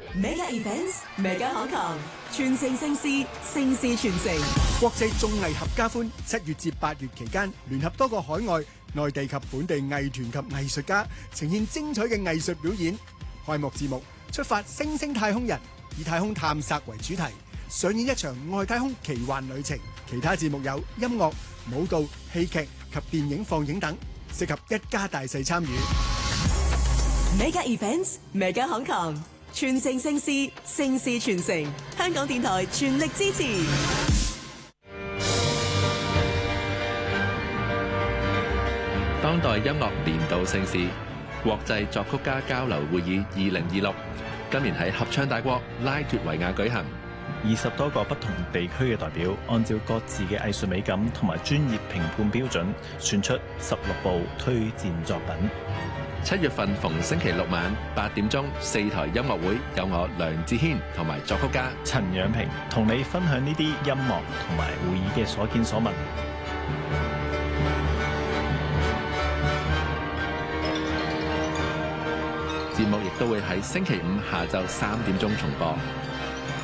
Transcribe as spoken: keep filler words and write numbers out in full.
Mega Events，Mega 康強，全城盛事，盛事傳承。 國際綜藝合家歡，七月至八月期間，聯合多個海外、內地及本地藝團及藝術家，呈現精彩嘅藝術表演。開幕節目出發星星太空人，以太空探索為主題，上演一場外太空奇幻旅程。其他節目有音樂、舞蹈、戲劇及電影放映等，適合一家大細參與。 Mega Events，Mega 康強，全城盛事，盛事傳承。香港電台全力支持。 當代音樂年度盛事國際作曲家交流會議二零二六，今年喺合唱大國拉脫維亞舉行。 二十多個不同地區嘅代表，按照各自嘅藝術美感同埋專業評判標準，選出十六部推薦作品。 七月份逢星期六晚八點鐘，四台音樂會有我梁志軒同埋作曲家陳養平同你分享呢啲音樂同埋會議嘅所見所聞。 節目亦都會喺星期五下晝三點鐘重播。